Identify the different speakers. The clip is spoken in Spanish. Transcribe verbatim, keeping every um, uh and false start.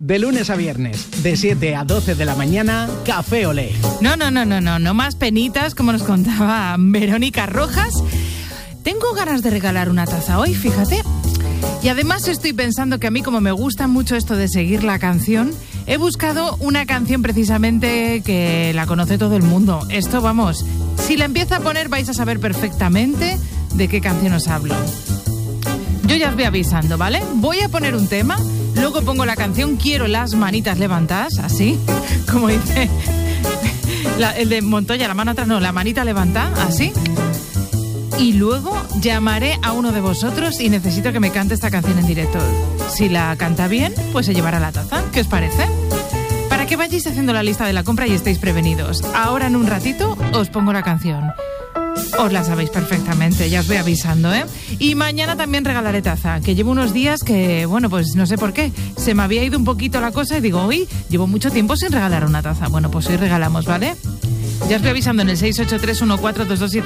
Speaker 1: De lunes a viernes, de siete a doce de la mañana, Café Olé.
Speaker 2: No, no, no, no, no, no más penitas, como nos contaba Verónica Rojas. Tengo ganas de regalar una taza hoy, fíjate. Y además estoy pensando que a mí, como me gusta mucho esto de seguir la canción, he buscado una canción precisamente que la conoce todo el mundo. Esto, vamos, si la empiezo a poner vais a saber perfectamente de qué canción os hablo. Yo ya os voy avisando, ¿vale? Voy a poner un tema, luego pongo la canción Quiero las manitas levantadas, así, como dice la, el de Montoya, la mano atrás, no, la manita levantada, así. Y luego llamaré a uno de vosotros y necesito que me cante esta canción en directo. Si la canta bien, pues se llevará la taza. ¿Qué os parece? Para que vayáis haciendo la lista de la compra y estéis prevenidos. Ahora en un ratito os pongo la canción. Os la sabéis perfectamente, ya os voy avisando, ¿eh? Y mañana también regalaré taza, que llevo unos días que, bueno, pues no sé por qué, se me había ido un poquito la cosa y digo, hoy llevo mucho tiempo sin regalar una taza. Bueno, pues hoy regalamos, ¿vale? Ya os voy avisando en el seis ocho tres uno cuatro dos dos siete.